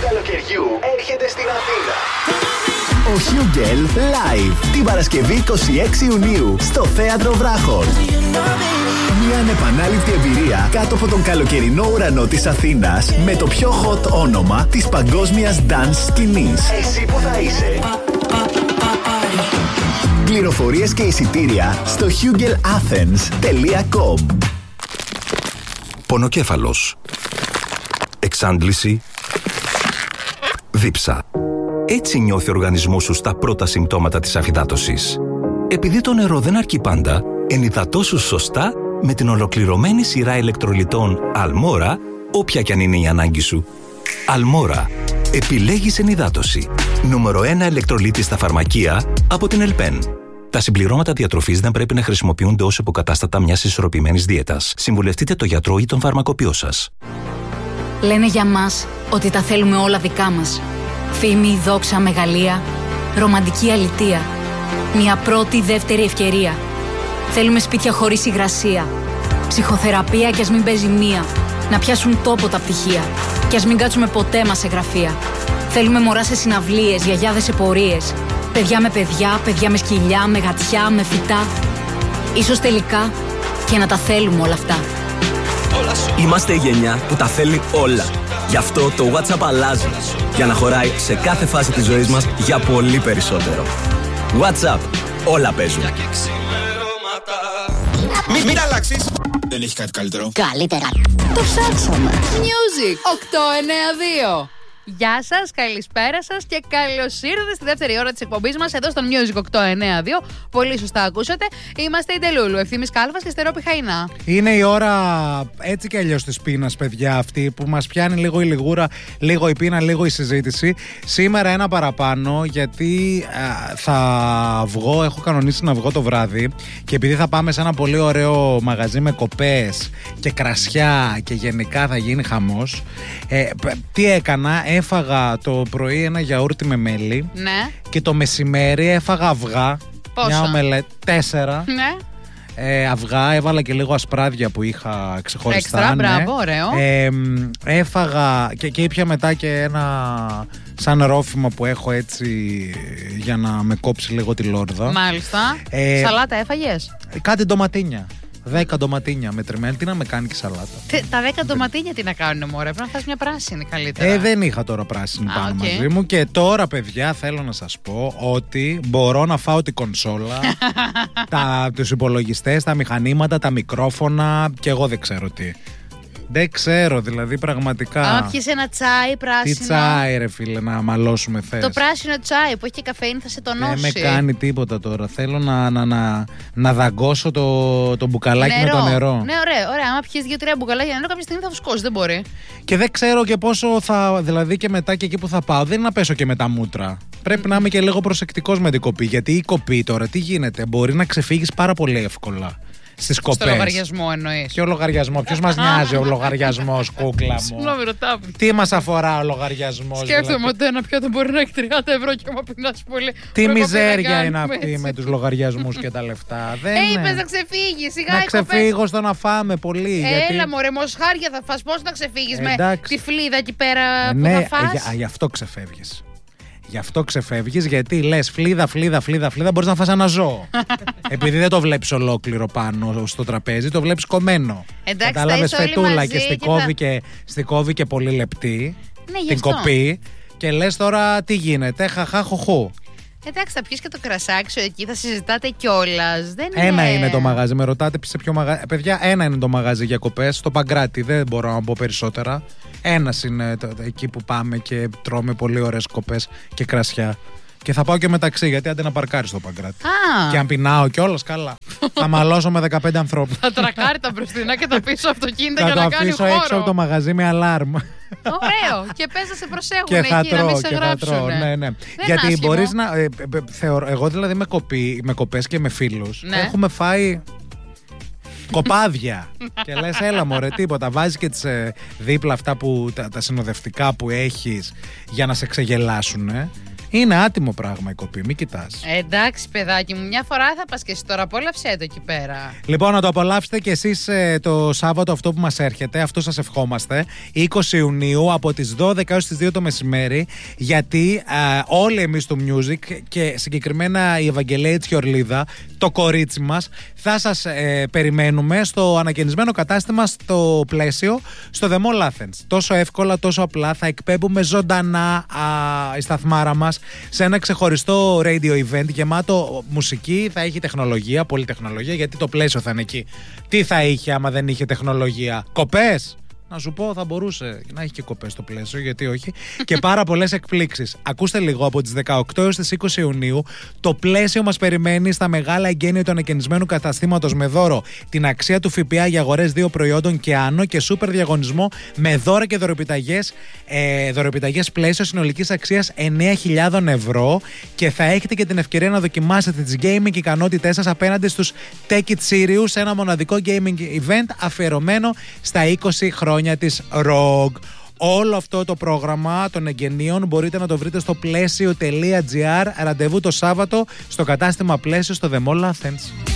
καλοκαιριού έρχεται στην Αθήνα. Ο Χιούγκελ Live την Παρασκευή 26 Ιουνίου στο Θέατρο Βράχων. Μια ανεπανάληπτη εμπειρία κάτω από τον καλοκαιρινό ουρανό της Αθήνας με το πιο hot όνομα της παγκόσμιας dance σκηνής. Εσύ που θα είσαι. Πληροφορίες και εισιτήρια στο hugelathens.com. Πονοκέφαλος, εξάντληση, δίψα. Έτσι νιώθει ο οργανισμός σου στα πρώτα συμπτώματα της αφυδάτωσης. Επειδή το νερό δεν αρκεί πάντα, ενυδατώσου σωστά με την ολοκληρωμένη σειρά ηλεκτρολιτών Αλμόρα, όποια κι αν είναι η ανάγκη σου. Αλμόρα. Επιλέγεις ενυδάτωση. Νούμερο 1 ηλεκτρολίτη στα φαρμακεία από την Ελπέν. Τα συμπληρώματα διατροφής δεν πρέπει να χρησιμοποιούνται ως υποκατάστατα μιας ισορροπημένης δίαιτας. Συμβουλευτείτε το γιατρό ή τον φαρμακοποιό σας. Λένε για μας ότι τα θέλουμε όλα δικά μας. Φήμη, δόξα, μεγαλεία, ρομαντική αλητεία. Μια πρώτη, δεύτερη ευκαιρία. Θέλουμε σπίτια χωρίς υγρασία. Ψυχοθεραπεία κι ας μην παίζει μία. Να πιάσουν τόπο τα πτυχία. Κι ας μην κάτσουμε ποτέ μας σε γραφεία. Θέλουμε μωρά σε συναυλίες, γιαγιάδες σε πορείες. Παιδιά με παιδιά, παιδιά με σκυλιά, με γατιά, με φυτά. Ίσως τελικά και να τα θέλουμε όλα αυτά. Είμαστε η γενιά που τα θέλει όλα. Γι' αυτό το WhatsApp αλλάζει. Για να χωράει σε κάθε φάση της ζωής μας για πολύ περισσότερο. WhatsApp. Όλα παίζουν. Μην αλλάξεις. Δεν έχει κάτι καλύτερο. Καλύτερα. Το ψάξαμε. Music 892. Γεια σας, καλησπέρα σας και καλώς ήρθατε στη δεύτερη ώρα της εκπομπής μας εδώ στο Music 892. Πολύ σωστά ακούσατε. Είμαστε η Ντελούλου, Ευθύμης Κάλφας και Στερόπη Χαϊνά. Είναι η ώρα έτσι κι αλλιώς της πείνας, παιδιά, αυτή που μας πιάνει λίγο η λιγούρα, λίγο η πείνα, λίγο η συζήτηση. Σήμερα ένα παραπάνω, γιατί θα βγω, έχω κανονίσει να βγω το βράδυ και επειδή θα πάμε σε ένα πολύ ωραίο μαγαζί με κοπές και κρασιά και γενικά θα γίνει χαμός. Τι έκανα? Έφαγα το πρωί ένα γιαούρτι με μέλι. Ναι. Και το μεσημέρι έφαγα αυγά. Πόσα? Μια ομελέτ, 4. Ναι. Αυγά, έβαλα και λίγο ασπράδια που είχα ξεχωριστά. Έξτρα, μπράβο, ωραίο. Έφαγα και ήπια μετά και ένα σαν ρόφημα που έχω έτσι για να με κόψει λίγο τη λόρδα. Μάλιστα. Σαλάτα έφαγες? Κάτι ντοματίνια. 10 ντοματίνια μετρημένα. Τι να με κάνει και σαλάτα. Τα 10 ντοματίνια τι να κάνουν, μωρέ? Πρέπει να φας μια πράσινη καλύτερα. Δεν είχα τώρα πράσινη πάνω μαζί μου. Και τώρα, παιδιά, θέλω να σας πω ότι μπορώ να φάω την κονσόλα, τους υπολογιστές, τα μηχανήματα, τα μικρόφωνα και εγώ δεν ξέρω τι. Δεν ξέρω, δηλαδή πραγματικά. Άμα πιεις ένα τσάι πράσινο. Τι τσάι, ρε φίλε, να μαλώσουμε θες? Το πράσινο τσάι που έχει και καφεΐνη θα σε τονώσει. Δεν με κάνει τίποτα τώρα. Θέλω να δαγκώσω το μπουκαλάκι νερό. με το νερό. Ναι, ωραία. Άμα πιεις 2-3 μπουκαλάκια νερό, κάποια στιγμή θα φουσκώσει. Δεν μπορεί. Και δεν ξέρω και πόσο θα. Δηλαδή και μετά και εκεί που θα πάω, δεν είναι να πέσω και με τα μούτρα. Πρέπει να είμαι και λίγο προσεκτικός με την κοπή. Γιατί η κοπή τώρα τι γίνεται? Μπορεί να ξεφύγεις πάρα πολύ εύκολα. Στις κοπές. Στο λογαριασμό εννοείς? Ποιο λογαριασμό? Ποιος μας νοιάζει ο λογαριασμός, κούκλα μου? Συγγνώμη, ρωτάω. Τι μας αφορά ο λογαριασμός? Σκέφτομαι ότι ένα πιάτο μπορεί να έχει 30 ευρώ και μου πεινάσει πολύ. Τι μιζέρια είναι αυτή με τους λογαριασμούς και τα λεφτά. Είπες να ξεφύγεις, σιγά. Να ξεφύγω στο να φάμε πολύ. Έλα μωρέ, μοσχάρια θα φας. Πώς να ξεφύγεις με τη φλίδα εκεί πέρα που θα φας? Γι' αυτό ξεφεύγεις. Γι' αυτό ξεφεύγεις, γιατί λες φλίδα, μπορείς να φας ένα ζώο. Επειδή δεν το βλέπεις ολόκληρο πάνω στο τραπέζι, το βλέπεις κομμένο. Κατάλαβες, φετούλα και στη κόβει και πολύ λεπτή. Ναι, την κοπή. Και λες τώρα τι γίνεται, χαχαχοχού. Εντάξει, θα πιεις και το κρασάκι σου εκεί, θα συζητάτε κιόλας. Ένα είναι το μαγάζι, με ρωτάτε σε ποιο μαγάζι. Παιδιά, ένα είναι το μαγάζι για κοπές, στο Παγκράτη, δεν μπορώ να πω περισσότερα. Ένας είναι εκεί που πάμε και τρώμε πολύ ωραίες κοπές και κρασιά. Και θα πάω και μεταξύ, γιατί άντε να παρκάρει στο Παγκράτη. Και αν πεινάω κιόλας, καλά. Θα μαλώσω με 15 ανθρώπους. Θα τρακάρει τα μπροστινά και τα πίσω αυτοκίνητα για να κάνει χώρο. Θα το αφήσω έξω από το μαγαζί με αλάρμ. Ωραίο. Και πες να σε προσέχουν και εκεί, θα να μην σε γράψουν. Ναι. Γιατί μπορείς να. Εγώ δηλαδή με κοπές και με φίλους έχουμε φάει κοπάδια. Και λες έλα μωρέ, τίποτα. Βάζεις και τις δίπλα αυτά τα συνοδευτικά που έχεις για να σε ξεγελάσουν. Είναι άτιμο πράγμα η κοπή, μην κοιτάς. Εντάξει, παιδάκι μου, μια φορά θα πας και εσύ τώρα, απόλαυσέ το εκεί πέρα. Λοιπόν, να το απολαύσετε κι εσείς το Σάββατο αυτό που μας έρχεται, αυτό σας ευχόμαστε. 20 Ιουνίου από τις 12 έως τις 2 το μεσημέρι, γιατί όλοι εμείς του Music και συγκεκριμένα η Ευαγγελία Τσιορλίδα, το κορίτσι μας, θα σας περιμένουμε στο ανακαινισμένο κατάστημα στο Πλαίσιο, στο The Mall Athens. Τόσο εύκολα, τόσο απλά θα εκπέμπουμε ζωντανά η σταθμάρα μας σε ένα ξεχωριστό radio event γεμάτο μουσική. Θα έχει τεχνολογία, πολύ τεχνολογία, γιατί το Πλαίσιο θα είναι εκεί. Τι θα είχε άμα δεν είχε τεχνολογία? Κοπές? Να σου πω, θα μπορούσε να έχει και κοπές στο Πλαίσιο, γιατί όχι. Και πάρα πολλές εκπλήξεις. Ακούστε λίγο, από τις 18 έως τις 20 Ιουνίου, το Πλαίσιο μας περιμένει στα μεγάλα εγγένεια του ανακαινισμένου καταστήματος με δώρο την αξία του ΦΠΑ για αγορές 2 προϊόντων και άνω και σούπερ διαγωνισμό με δώρα και δωροπιταγές Πλαίσιο συνολικής αξίας 9.000 ευρώ. Και θα έχετε και την ευκαιρία να δοκιμάσετε τις gaming ικανότητές σας απέναντι στους Take It Serious, ένα μοναδικό gaming event αφιερωμένο στα 20 χρόνια της ROG. Όλο αυτό το πρόγραμμα των εγγενείων μπορείτε να το βρείτε στο πλαίσιο.gr. Ραντεβού το Σάββατο στο κατάστημα Πλαίσιο στο The Mall Athens.